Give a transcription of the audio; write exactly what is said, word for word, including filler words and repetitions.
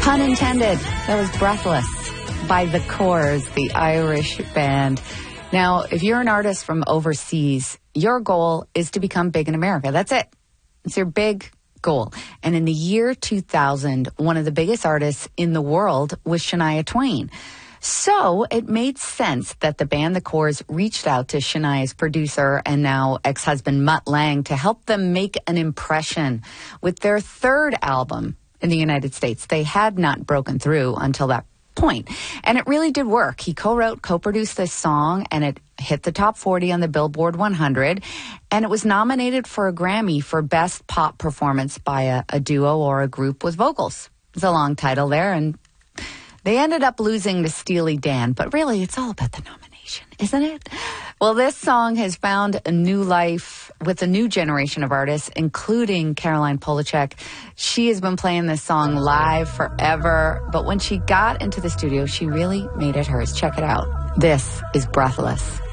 Pun intended. That was Breathless by The Corrs, the Irish band. Now, if you're an artist from overseas, your goal is to become big in America. That's it. It's your big goal. And in the year two thousand, one of the biggest artists in the world was Shania Twain. So it made sense that the band The Corrs reached out to Shania's producer and now ex-husband Mutt Lange to help them make an impression with their third album in the United States. They had not broken through until that point. And it really did work. He co-wrote, co-produced this song, and it hit the top forty on the Billboard one hundred. And it was nominated for a Grammy for Best Pop Performance by a, a duo or a group with vocals. It's a long title there, and they ended up losing to Steely Dan, but really it's all about the nomination, isn't it? Well, this song has found a new life with a new generation of artists, including Caroline Polachek. She has been playing this song live forever, but when she got into the studio, she really made it hers. Check it out. This is Breathless.